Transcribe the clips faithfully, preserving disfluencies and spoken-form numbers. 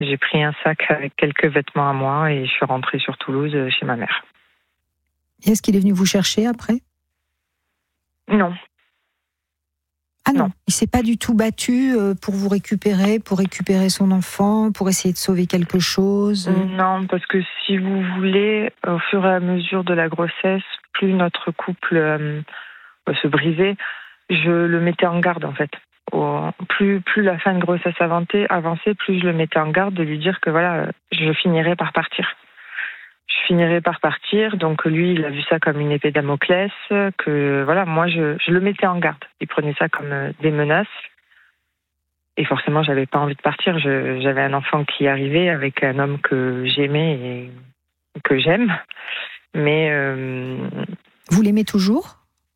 J'ai pris un sac avec quelques vêtements à moi et je suis rentrée sur Toulouse chez ma mère. Et est-ce qu'il est venu vous chercher après ? Non. Ah non, non. Il s'est pas du tout battu pour vous récupérer, pour récupérer son enfant, pour essayer de sauver quelque chose ? Non, parce que si vous voulez, au fur et à mesure de la grossesse, plus notre couple euh, se brisait, je le mettais en garde en fait. Au, plus, plus la fin de grossesse avançait, avançait, plus je le mettais en garde de lui dire que voilà, je finirais par partir. Je finirais par partir, donc lui, il a vu ça comme une épée Damoclès, que voilà, moi, je, je le mettais en garde. Il prenait ça comme des menaces. Et forcément, j'avais pas envie de partir. Je, j'avais un enfant qui arrivait avec un homme que j'aimais et que j'aime. Mais... Euh... Vous l'aimez toujours ?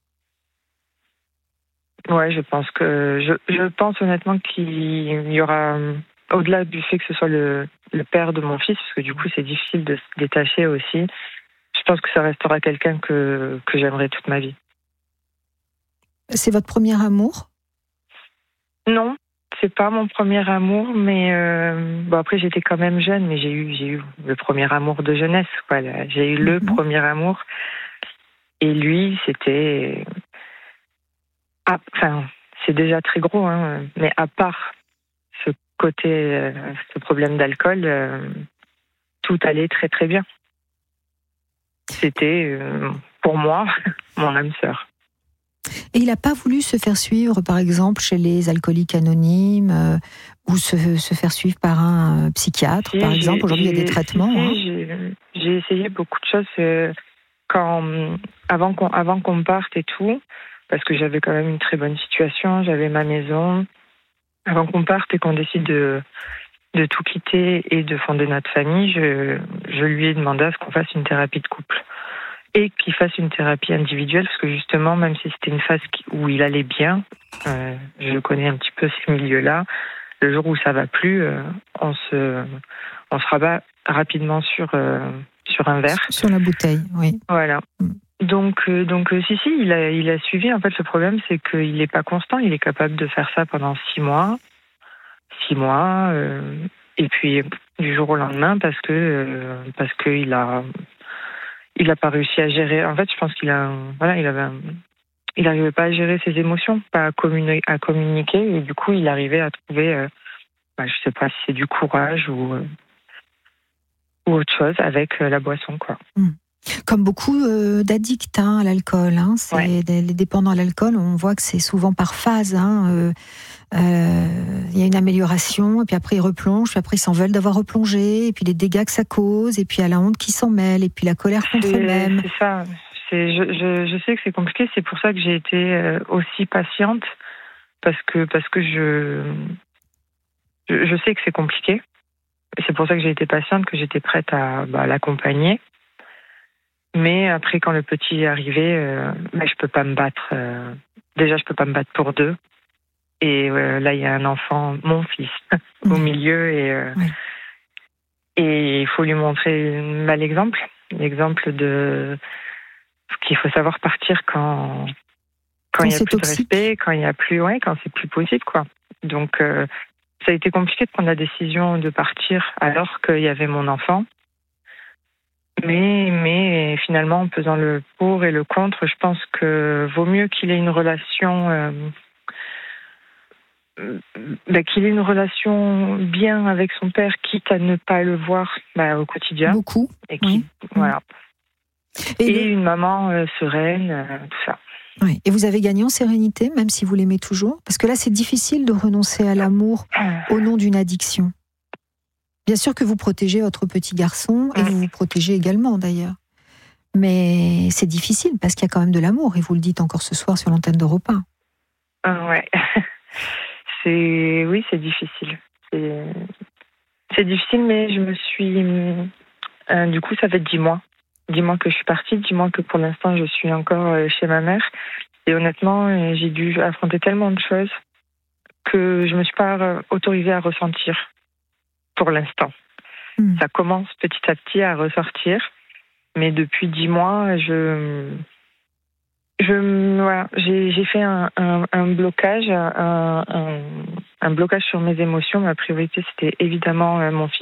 Ouais, je pense que... Je, je pense honnêtement qu'il y aura... Au-delà du fait que ce soit le, le père de mon fils, parce que du coup, c'est difficile de se détacher aussi, je pense que ça restera quelqu'un que, que j'aimerai toute ma vie. C'est votre premier amour ? Non, c'est pas mon premier amour, mais euh, bon, après, j'étais quand même jeune, mais j'ai eu, j'ai eu le premier amour de jeunesse. Voilà. J'ai eu le mmh. premier amour. Et lui, c'était... Ah, enfin, c'est déjà très gros, hein, mais à part ce côté, euh, ce problème d'alcool, euh, tout allait très très bien. C'était, euh, pour moi, mon âme sœur. Et il n'a pas voulu se faire suivre, par exemple, chez les alcooliques anonymes, euh, ou se, se faire suivre par un psychiatre, si, par exemple. Aujourd'hui, il y a des traitements. Si, hein. j'ai, j'ai essayé beaucoup de choses euh, quand, avant, qu'on, avant qu'on parte et tout, parce que j'avais quand même une très bonne situation, j'avais ma maison. Avant qu'on parte et qu'on décide de, de tout quitter et de fonder notre famille, je, je lui ai demandé à ce qu'on fasse une thérapie de couple et qu'il fasse une thérapie individuelle, parce que justement, même si c'était une phase où il allait bien, euh, je connais un petit peu ces milieux-là, le jour où ça va plus, euh, on se, on se rabat rapidement sur, euh, sur un verre. Sur la bouteille, oui. Voilà. Donc, euh, donc euh, si, si, il a, il a suivi. En fait, le problème, c'est qu'il n'est pas constant. Il est capable de faire ça pendant six mois. Six mois. Euh, et puis, du jour au lendemain, parce que euh, parce qu'il a... Il n'a pas réussi à gérer. En fait, je pense qu'il a, voilà, il avait, un... il n'arrivait pas à gérer ses émotions, pas à, communi... à communiquer, et du coup, il arrivait à trouver, euh... bah, je sais pas si c'est du courage ou euh... ou autre chose avec euh, la boisson, quoi. Mmh. Comme beaucoup euh, d'addicts hein, à l'alcool, hein, c'est ouais. des, les dépendants à l'alcool, on voit que c'est souvent par phase. Hein, euh, euh, il y a une amélioration, et puis après ils replongent, puis après ils s'en veulent d'avoir replongé, et puis les dégâts que ça cause, et puis il y a la honte qui s'en mêle, et puis la colère contre c'est, eux-mêmes. C'est ça. C'est, je, je, je sais que c'est compliqué, c'est pour ça que j'ai été euh, aussi patiente, parce que parce que je, je je sais que c'est compliqué. C'est pour ça que j'ai été patiente, que j'étais prête à bah, l'accompagner. Mais après, quand le petit est arrivé, euh, bah, je peux pas me battre. Euh, déjà, je peux pas me battre pour deux. Et euh, là, il y a un enfant, mon fils, mmh. au milieu. Et euh, oui. et il faut lui montrer bah, l'exemple. L'exemple de qu'il faut savoir partir quand quand il y a plus toxique. de respect, quand il y a plus, ouais, quand c'est plus possible, quoi. Donc, euh, ça a été compliqué de prendre la décision de partir alors qu'il y avait mon enfant. Mais, mais finalement, en pesant le pour et le contre, je pense que vaut mieux qu'il ait une relation, euh, bah, qu'il ait une relation bien avec son père, quitte à ne pas le voir bah, au quotidien. Beaucoup. Et, qui, oui. voilà. et, et le... une maman euh, sereine, euh, tout ça. Oui. Et vous avez gagné en sérénité, même si vous l'aimez toujours ? Parce que là, c'est difficile de renoncer à l'amour au nom d'une addiction. Bien sûr que vous protégez votre petit garçon, et vous vous protégez également d'ailleurs. Mais c'est difficile, parce qu'il y a quand même de l'amour, et vous le dites encore ce soir sur l'antenne d'Europe un. Euh, ouais. c'est... Oui, c'est difficile. C'est... c'est difficile, mais je me suis... Euh, du coup, ça fait dix mois. Dix mois que je suis partie, dix mois que pour l'instant, je suis encore chez ma mère. Et honnêtement, j'ai dû affronter tellement de choses que je ne me suis pas autorisée à ressentir. Pour l'instant. Mmh. Ça commence petit à petit à ressortir, mais depuis dix mois, je, je, voilà, j'ai, j'ai fait un, un, un blocage, un, un, un blocage sur mes émotions. Ma priorité, c'était évidemment mon fils.